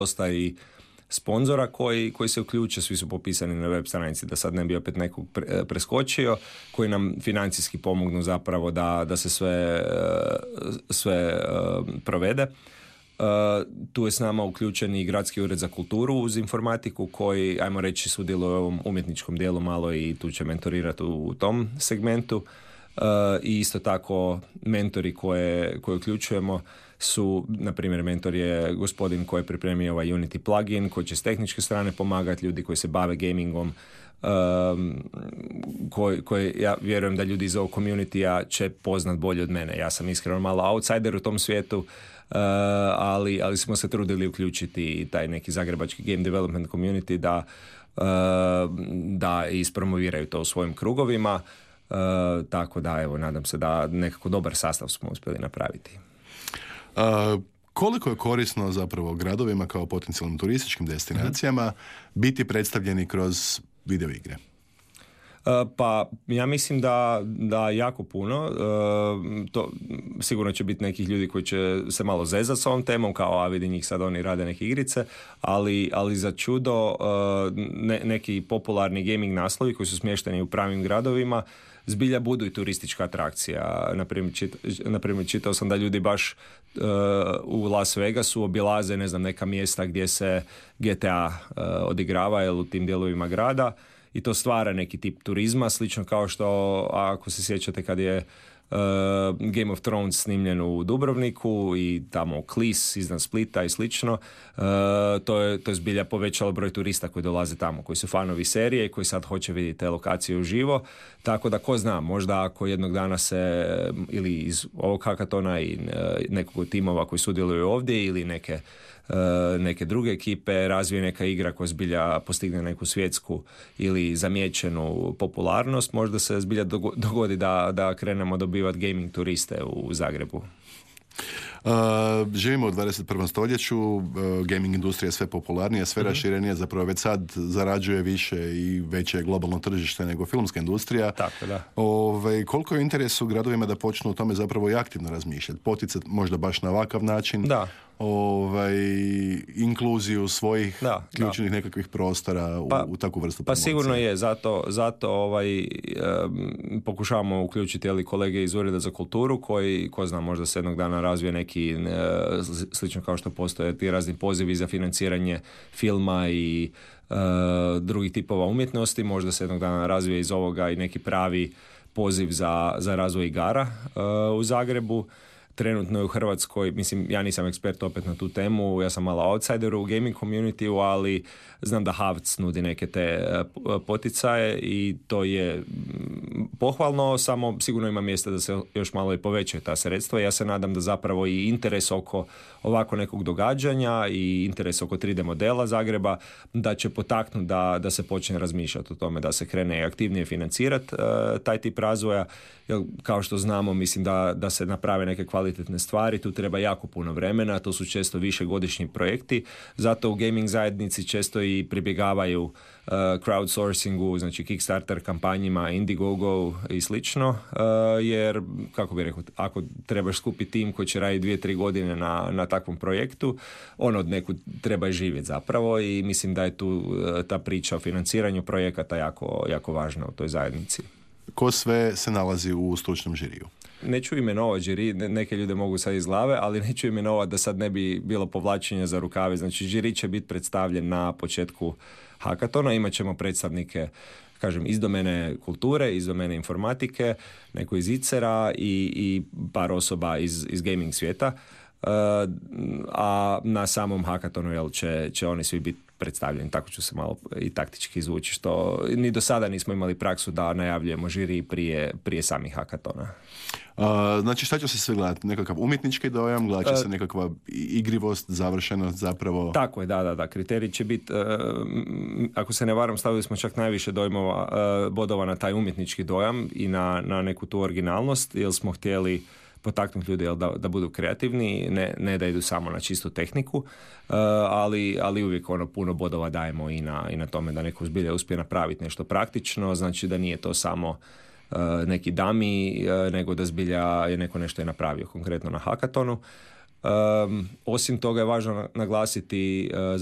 dosta i sponzora koji se uključe, svi su popisani na web stranici, da sad ne bi opet nekog preskočio, koji nam financijski pomognu zapravo da se sve provede. Tu je s nama uključen i Gradski ured za kulturu uz informatiku koji, ajmo reći, sudjeluje u ovom umjetničkom dijelu malo i tu će mentorirati u tom segmentu. I isto tako mentori koje uključujemo su, na primjer, mentor je gospodin koji je pripremio ovaj Unity plugin, koji će s tehničke strane pomagati, ljudi koji se bave gamingom, koji ja vjerujem da ljudi iz ovog community-a će poznat bolje od mene. Ja sam iskreno malo outsider u tom svijetu, ali smo se trudili uključiti i taj neki zagrebački game development community da ispromoviraju to u svojim krugovima. Tako da, evo, nadam se da nekako dobar sastav smo uspjeli napraviti. Koliko je korisno zapravo gradovima kao potencijalnim turističkim destinacijama biti predstavljeni kroz video igre? Pa ja mislim da jako puno. To sigurno će biti nekih ljudi koji će se malo zezati s ovom temom, kao a vidi njih sad oni rade neke igrice, ali za čudo neki popularni gaming naslovi koji su smješteni u pravim gradovima zbilja budu i turistička atrakcija. Naprimjer, čitao sam da ljudi baš u Las Vegasu obilaze, ne znam, neka mjesta gdje se GTA odigrava u tim dijelovima grada i to stvara neki tip turizma, slično kao što, ako se sjećate, kad je Game of Thrones snimljen u Dubrovniku i tamo Klis iznad Splita i slično, to je zbilja povećalo broj turista koji dolaze tamo, koji su fanovi serije i koji sad hoće vidjeti te lokacije uživo. Tako da, ko zna, možda ako jednog dana se ili iz ovog hakatona i nekog timova koji sudjeluju ovdje ili neke druge ekipe razvije neka igra koja zbilja postigne neku svjetsku ili zamijećenu popularnost, možda se zbilja dogodi da krenemo dobivati gaming turiste u Zagrebu. Živimo u 21. stoljeću, gaming industrija je sve popularnija, sve raširenija, zapravo već sad zarađuje više i veće je globalno tržište nego filmska industrija. Tako da. Koliko je interes u gradovima da počnu o tome zapravo i aktivno razmišljati, poticati možda baš na ovakav način, inkluziju svojih ključnih nekakvih prostora u takvu vrstu promocije? Pa sigurno je, zato pokušavamo uključiti kolege iz Ureda za kulturu koji, ko zna, možda se jednog dana razvije neki slično kao što postoje ti razni pozivi za financiranje filma i drugih tipova umjetnosti, možda se jednog dana razvije iz ovoga i neki pravi poziv za razvoj igara u Zagrebu. Trenutno je u Hrvatskoj, mislim, ja nisam ekspert opet na tu temu, ja sam malo outsider u gaming community, ali znam da Havc nudi neke te poticaje i to je pohvalno, samo sigurno ima mjesta da se još malo i povećaju ta sredstva. Ja se nadam da zapravo i interes oko ovako nekog događanja i interes oko 3D modela Zagreba da će potaknuti da se počne razmišljati o tome, da se krene aktivnije financirati taj tip razvoja. Jer, kao što znamo, mislim da se naprave neke kvalitetne stvari, tu treba jako puno vremena, to su često višegodišnji projekti, zato u gaming zajednici često i pribjegavaju crowdsourcingu, znači Kickstarter kampanjima, Indiegogo i slično, jer, kako bih rekao, ako trebaš skupiti tim koji će raditi 2-3 godine na takvom projektu, on od nekud treba živjeti zapravo i mislim da je tu ta priča o financiranju projekata jako, jako važna u toj zajednici. Ko sve se nalazi u stručnom žiriju? Neću imenovati žiri, neke ljude mogu sad iz glave, ali neću imenovati da sad ne bi bilo povlačenja za rukave. Znači, žiri će biti predstavljen na početku hakatona, imat ćemo predstavnike, kažem, iz domene kulture, iz domene informatike, neko iz ICER-a i par osoba iz gaming svijeta. A na samom hakatonu će oni svi biti predstavljeni, tako ću se malo i taktički izvući, što ni do sada nismo imali praksu da najavljujemo žiri prije samih hakatona. Znači, šta će se sve gledati? Nekakav umjetnički dojam, gledat će se nekakva igrivost, završenost zapravo? Tako je, da. Kriterij će biti, ako se ne varam, stavili smo čak najviše bodova na taj umjetnički dojam i na neku tu originalnost, jer smo htjeli potaknuti ljude da budu kreativni, ne da idu samo na čistu tehniku, ali uvijek puno bodova dajemo i na tome da neko zbilja uspije napraviti nešto praktično, znači da nije to samo neki dami, nego da zbilja je neko nešto je napravio konkretno na hakatonu. Osim toga je važno naglasiti